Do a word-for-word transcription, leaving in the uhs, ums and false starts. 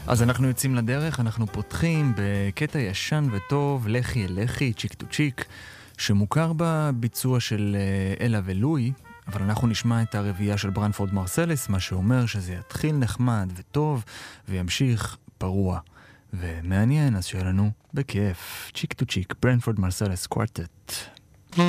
אז אנחנו יוצאים לדרך, אנחנו פותחים בקטע ישן וטוב, לכי אל לכי, צ'יק טו צ'יק, שמוכר בביצוע של אלה ולואי, אבל אנחנו נשמע את הרביעייה של ברנפורד מרסלס, מה שאומר שזה יתחיל נחמד וטוב, וימשיך פרוע ומעניין, אז שיהיה לנו בכיף. צ'יק טו צ'יק, ברנפורד מרסלס קוורטט.